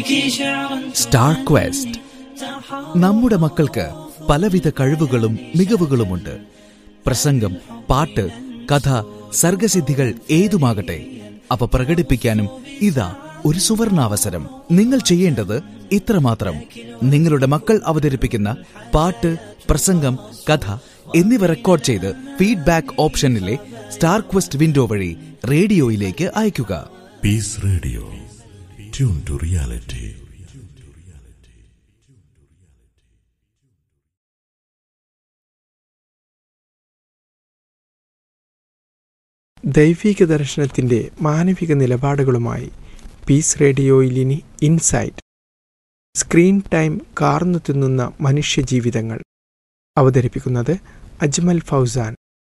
Star question. നമ്മുടെ മക്കൾക്ക് പലവിധ കഴിവുകളും മികവുകളുമുണ്ട്. പ്രസംഗം, പാട്ട്, കഥ, സർഗസിദ്ധികൾ ഏതുമാകട്ടെ, അവ പ്രകടിപ്പിക്കാനും ഇതാ ഒരു സുവർണാവസരം. നിങ്ങൾ ചെയ്യേണ്ടത് ഇത്രമാത്രം: നിങ്ങളുടെ മക്കൾ അവതരിപ്പിക്കുന്ന പാട്ട്, പ്രസംഗം, കഥ എന്നിവ റെക്കോർഡ് ചെയ്ത് ഫീഡ്ബാക്ക് ഓപ്ഷനിലെ സ്റ്റാർ ക്വസ്റ്റ് വിൻഡോ വഴി റേഡിയോയിലേക്ക് അയയ്ക്കുക. Piece radio, tune to reality. ദൈവിക ദർശനത്തിൻ്റെ മാനവിക നിലപാടുകളുമായി പീസ് റേഡിയോയിലിനി ഇൻസൈറ്റ്. സ്ക്രീൻ ടൈം കാർന്നു തിന്നുന്ന മനുഷ്യജീവിതങ്ങൾ. അവതരിപ്പിക്കുന്നത് അജ്മൽ ഫൗസാൻ.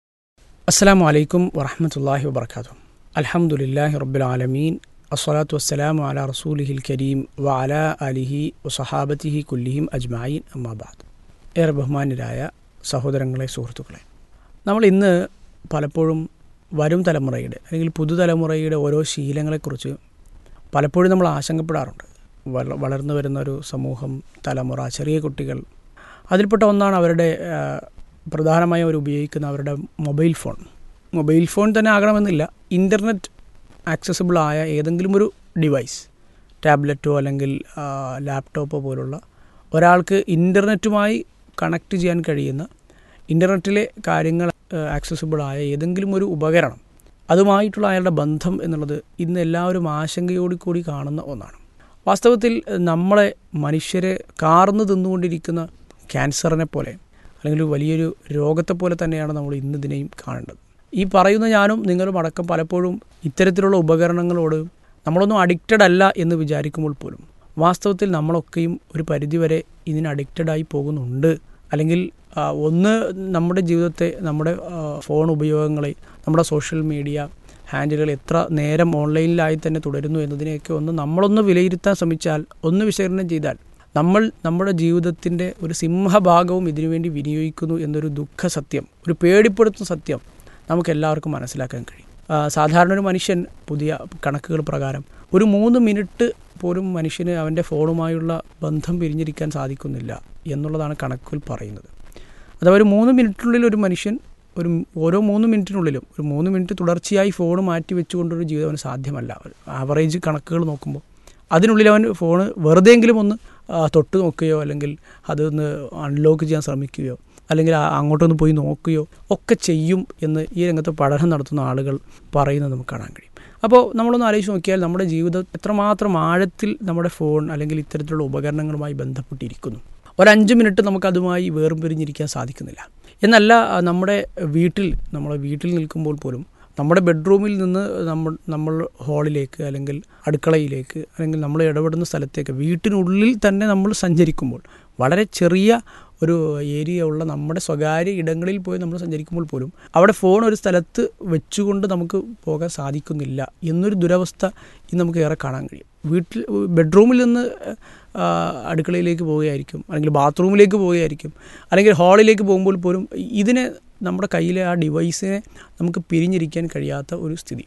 അസ്സലാമു അലൈക്കും വറഹ്മത്തുള്ളാഹി വബറകാതുഹു. അൽഹംദുലില്ലാഹി റബ്ബിൽ ആലമീൻ. അസ്സലാത്തു വസ്സലാമു അലാ റസൂലിഹിൽ കരീം വഅലാ ആലിഹി വസഹാബത്തിഹി കുല്ലിഹിം അജ്മഈൻ. അമ്മാ ബഅദ്. ഏറെ ബഹുമാന്യരായ സഹോദരങ്ങളെ, സുഹൃത്തുക്കളെ, നമ്മൾ ഇന്ന് പലപ്പോഴും വരും തലമുറയുടെ അല്ലെങ്കിൽ പുതുതലമുറയുടെ ഓരോ ശീലങ്ങളെക്കുറിച്ച് പലപ്പോഴും നമ്മൾ ആശങ്കപ്പെടാറുണ്ട്. വളർന്നു വരുന്ന ഒരു സമൂഹം, തലമുറ, ചെറിയ കുട്ടികൾ, അതിൽപ്പെട്ട ഒന്നാണ് അവരുടെ പ്രധാനമായും അവർ ഉപയോഗിക്കുന്ന അവരുടെ മൊബൈൽ ഫോൺ. മൊബൈൽ ഫോൺ തന്നെ ആകണമെന്നില്ല, ഇൻ്റർനെറ്റ് ആക്സസിബിൾ ആയ ഏതെങ്കിലും ഒരു ഡിവൈസ്, ടാബ്ലറ്റോ അല്ലെങ്കിൽ ലാപ്ടോപ്പോ പോലുള്ള ഒരാൾക്ക് ഇൻ്റർനെറ്റുമായി കണക്ട് ചെയ്യാൻ കഴിയുന്ന, ഇൻ്റർനെറ്റിലെ കാര്യങ്ങൾ ആക്സസിബിളായ ഏതെങ്കിലും ഒരു ഉപകരണം, അതുമായിട്ടുള്ള അയാളുടെ ബന്ധം എന്നുള്ളത് ഇന്ന് എല്ലാവരും ആശങ്കയോടുകൂടി കാണുന്ന ഒന്നാണ്. വാസ്തവത്തിൽ നമ്മളെ മനുഷ്യരെ കാർന്നു തിന്നുകൊണ്ടിരിക്കുന്ന ക്യാൻസറിനെ പോലെ അല്ലെങ്കിൽ വലിയൊരു രോഗത്തെപ്പോലെ തന്നെയാണ് നമ്മൾ ഇന്നിതിനെയും കാണേണ്ടത്. ഈ പറയുന്ന ഞാനും നിങ്ങളും അടക്കം പലപ്പോഴും ഇത്തരത്തിലുള്ള ഉപകരണങ്ങളോട് നമ്മളൊന്നും അഡിക്റ്റഡ് അല്ല എന്ന് വിചാരിക്കുമ്പോൾ പോലും വാസ്തവത്തിൽ നമ്മളൊക്കെയും ഒരു പരിധിവരെ ഇതിന് അഡിക്റ്റഡായി പോകുന്നുണ്ട്. അല്ലെങ്കിൽ ഒന്ന് നമ്മുടെ ജീവിതത്തെ, നമ്മുടെ ഫോൺ ഉപയോഗങ്ങളെ, നമ്മുടെ സോഷ്യൽ മീഡിയ ഹാൻഡിലുകൾ എത്ര നേരം ഓൺലൈനിലായി തന്നെ തുടരുന്നു എന്നതിനെയൊക്കെ നമ്മളൊന്ന് വിലയിരുത്താൻ ശ്രമിച്ചാൽ, ഒന്ന് വിശകലനം ചെയ്താൽ നമ്മൾ നമ്മുടെ ജീവിതത്തിൻ്റെ ഒരു സിംഹഭാഗവും ഇതിനുവേണ്ടി വിനിയോഗിക്കുന്നു എന്നൊരു ദുഃഖസത്യം, ഒരു പേടിപ്പെടുത്തുന്ന സത്യം നമുക്കെല്ലാവർക്കും മനസ്സിലാക്കാൻ കഴിയും. സാധാരണ ഒരു മനുഷ്യൻ പുതിയ കണക്കുകൾ പ്രകാരം ഒരു 3 മിനിറ്റ് പോലും മനുഷ്യന് അവൻ്റെ ഫോണുമായുള്ള ബന്ധം പിരിഞ്ഞിരിക്കാൻ സാധിക്കുന്നില്ല എന്നുള്ളതാണ് കണക്കുകൾ പറയുന്നത്. അഥവാ ഒരു 3 മിനിറ്റിനുള്ളിൽ ഒരു മനുഷ്യൻ ഓരോ 3 മിനിറ്റിനുള്ളിലും ഒരു 3 മിനിറ്റ് തുടർച്ചയായി ഫോൺ മാറ്റി വെച്ചുകൊണ്ടൊരു ജീവിതം അവന് സാധ്യമല്ല. ആവറേജ് കണക്കുകൾ നോക്കുമ്പോൾ അതിനുള്ളിൽ അവൻ ഫോണ് വെറുതെയെങ്കിലും ഒന്ന് തൊട്ട് നോക്കുകയോ അല്ലെങ്കിൽ അതൊന്ന് അൺലോക്ക് ചെയ്യാൻ ശ്രമിക്കുകയോ അല്ലെങ്കിൽ അങ്ങോട്ടൊന്ന് പോയി നോക്കുകയോ ഒക്കെ ചെയ്യും എന്ന് ഈ രംഗത്ത് പഠനം നടത്തുന്ന ആളുകൾ പറയുന്നത് നമുക്ക് കാണാൻ കഴിയും. അപ്പോൾ നമ്മളൊന്ന് ആലോചിച്ച് നോക്കിയാൽ നമ്മുടെ ജീവിതം എത്രമാത്രം ആഴത്തിൽ നമ്മുടെ ഫോൺ അല്ലെങ്കിൽ ഇത്തരത്തിലുള്ള ഉപകരണങ്ങളുമായി ബന്ധപ്പെട്ടിരിക്കുന്നു. ഒരു 5 മിനിറ്റ് നമുക്കതുമായി വേർപിരിഞ്ഞിരിക്കാൻ സാധിക്കുന്നില്ല. എന്നല്ല, നമ്മുടെ വീട്ടിൽ നിൽക്കുമ്പോൾ പോലും നമ്മുടെ ബെഡ്റൂമിൽ നിന്ന് നമ്മൾ ഹാളിലേക്ക് അല്ലെങ്കിൽ അടുക്കളയിലേക്ക് അല്ലെങ്കിൽ നമ്മൾ ഇടപെടുന്ന സ്ഥലത്തേക്ക്, വീട്ടിനുള്ളിൽ തന്നെ നമ്മൾ സഞ്ചരിക്കുമ്പോൾ, വളരെ ചെറിയ ഒരു ഏരിയ ഉള്ള നമ്മുടെ സ്വകാര്യ ഇടങ്ങളിൽ പോയി നമ്മൾ സഞ്ചരിക്കുമ്പോൾ പോലും അവിടെ ഫോൺ ഒരു സ്ഥലത്ത് വെച്ചുകൊണ്ട് നമുക്ക് പോകാൻ സാധിക്കുന്നില്ല എന്നൊരു ദുരവസ്ഥ ഇന്ന് നമുക്ക് ഏറെ കാണാൻ കഴിയും. ബെഡ്റൂമിൽ നിന്ന് അടുക്കളയിലേക്ക് പോവുകയായിരിക്കും, അല്ലെങ്കിൽ ബാത്റൂമിലേക്ക് പോവുകയായിരിക്കും, അല്ലെങ്കിൽ ഹാളിലേക്ക് പോകുമ്പോൾ പോലും ഇതിനെ നമ്മുടെ കയ്യിലെ ആ ഡിവൈസിനെ നമുക്ക് പിരിഞ്ഞിരിക്കാൻ കഴിയാത്ത ഒരു സ്ഥിതി.